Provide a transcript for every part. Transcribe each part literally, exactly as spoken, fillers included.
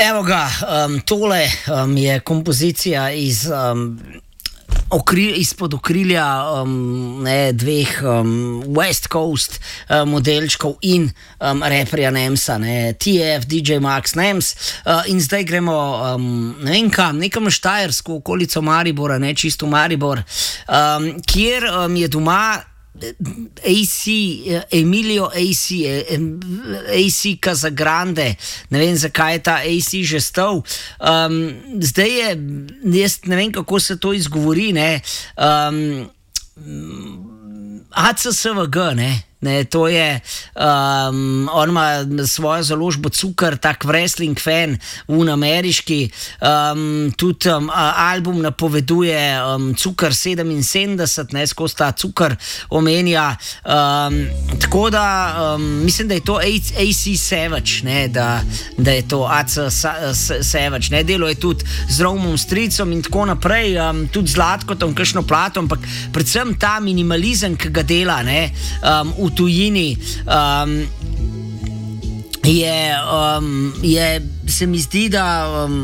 Evo ga, um, tole um, je kompozicija iz, um, okri, izpod okrilja um, ne, dveh um, West Coast um, modelčkov in um, reperja Nemsa, ne, T F, D J Max Nems. Uh, in zdaj gremo um, ne vem kam, nekam Štajersko, okolico Maribora, ne čisto Maribor, um, kjer um, je doma A C, Emilio A C, A C Casagrande, ne vem zakaj je ta A C že stal. Um, zdaj je, jaz ne vem kako se to izgovori, ne, um, A C S V G, ne. Ne, to je, um, on ima svojo založbo Cukr, tak wrestling fan, un ameriški, um, tudi um, album napoveduje um, Cukr sedeminsedemdeset, ne, skozi ta Cukr omenja, um, tako da um, mislim, da je to A C Savage, ne, da, da je to A C Savage, ne, delo je tudi z Romom Stricom in tako naprej, um, tudi z Zlatkotom, kakšno plato, ampak predvsem ta minimalizem, ki ga dela, ne, um, v tujini, um, je, um, je, se mi zdi, da um,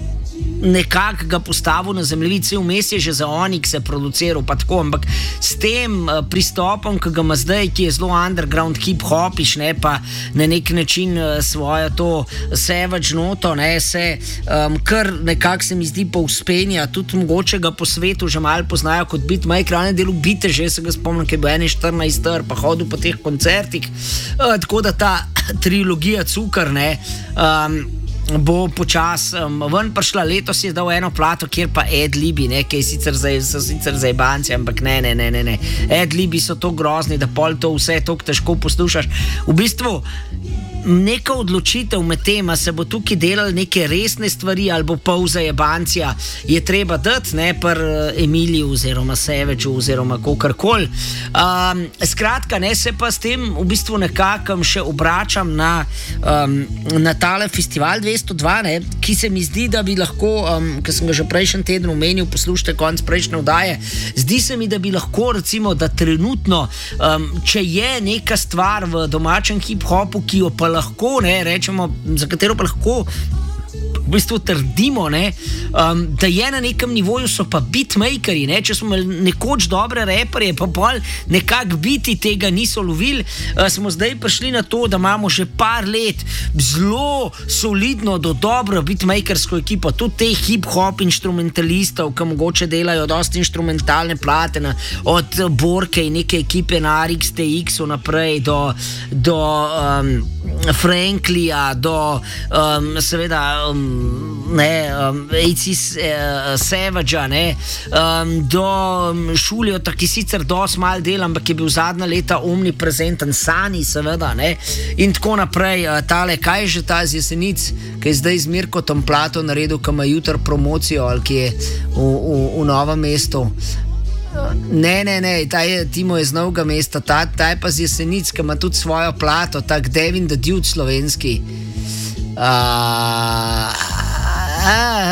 nekako ga postavil na zemljevid, vmes je že za Onyx se produciral, pa tako, ampak s tem uh, pristopom, ki ga ima zdaj, ki je zelo underground hip-hopiš, ne, pa na nek način uh, svojo to savage noto, ne, se um, kar nekako se mi zdi pa uspenja, tudi mogoče ga po svetu že malo poznajo kot beatmaker, ali delu bite že, se ga spomnim, ki je bil ene štirinajst ur, pa hodil po teh koncertih, uh, tako da ta trilogija Cukr, ne, um, bo počas um, ven prišla. Letos je dal eno plato, kjer pa ad-libi, ne, ki sicer zdaj, so sicer zdaj banci, ampak ne, ne, ne, ne, ne. Ad-libi so to grozni, da pol to vse toliko težko poslušaš. V bistvu neka odločitev med tem, a se bo tukaj delali neke resne stvari ali bo pol zajebancija, je treba dati, ne, per Emiliju oziroma Savageu oziroma kakorkoli. Um, skratka, ne, se pa s tem v bistvu nekako še obračam na, um, na tale festival dvesto dva, ne, ki se mi zdi, da bi lahko, um, ki sem ga že prejšnji teden omenil, poslušajte konc prejšnje oddaje, zdi se mi, da bi lahko recimo, da trenutno, um, če je neka stvar v domačem hip-hopu, ki jo pa lahko, ne, rečemo, za katero pa lahko v bistvu trdimo, ne, um, da je na nekem nivoju, so pa beatmakeri, ne, če smo imeli nekoč dobre reperje, pa pol nekak biti tega niso lovili, uh, smo zdaj prišli na to, da imamo že par let zelo solidno do dobro beatmakersko ekipo, tudi te hip-hop instrumentalistov, ki mogoče delajo dosti instrumentalne plate, na, od Borke in neke ekipe na R X T X-u naprej, do, do um, Franklija, do um, seveda um, ne, um, A C uh, Savagea, ne, um, do um, Šuljota, ki sicer dosti mal dela, ampak je bil zadnja leta omniprezenten, Sani seveda, ne, in tako naprej. Uh, tale, kaj je že ta z Jesenic, ki je zdaj z Mirkotom Plato naredil, ki ima jutr promocijo, ali ki je v, v, v Novem mestu. Ne, ne, ne, ta je, Timo je z Novega mesta, ta, ta je pa z Jesenic, ki ima tudi svojo plato, tak Devin the Dude slovenski. Uh, a, a,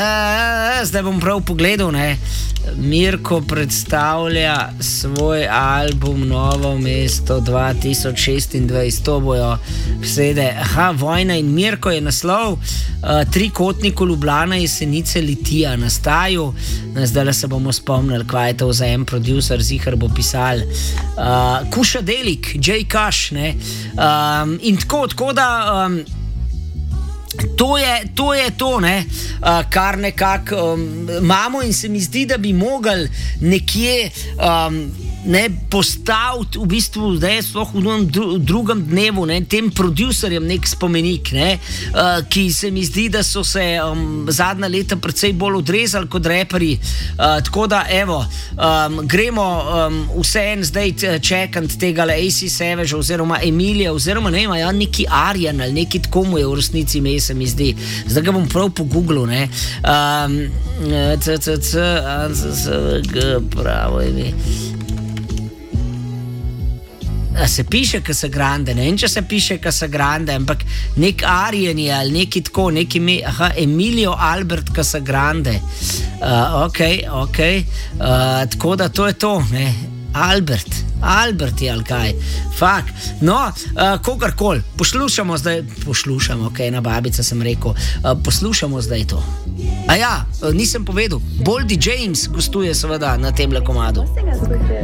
a, zdaj bom prav pogledal, ne. Mirko predstavlja svoj album Novo mesto dva tisoč šestindvajset, to bojo vsede. Aha, Vojna in Mirko je naslov, uh, Trikotnik Ljubljana, Jesenice, Litija nastajal. Zdaj se bomo spomnili, kva je to za en producer, zihar bo pisal. Uh, Kuša Delik, J. Kaš, ne. Um, in tako, tako da um, To je, to je to, ne, uh, kar nekako um, imamo, in se mi zdi, da bi mogli nekje um, ne, postaviti v bistvu, da je sploh v dru, drugem dnevu, ne, tem producerjem nek spomenik, ne, uh, ki se mi zdi, da so se um, zadnja leta precej bolj odrezali kot reperi. Uh, tako da, evo, um, gremo um, vse en zdaj čekant tega A C Savagea oziroma Emilija, oziroma ne vem, ja, neki Arjan ali neki tako mu je v resnici ime, se mi zdi. Zdaj ga bom prav po Googlu, ne. Um, c, c, c, a, c, c, g, pravo ime. A se piše Casagrande, ne vem, če se piše Casagrande, ampak nek Arjen je ali neki tako, neki ime, aha, Emilio Albert Casagrande. Uh, ok, ok, uh, tako da to je to, ne, Albert, Alberti ali kaj, fak. No, uh, kogarkoli, poslušamo zdaj, poslušamo, ok, na babica sem rekel, uh, poslušamo zdaj to. A ja, uh, nisem povedal, Boldy James gostuje seveda na tem komadu.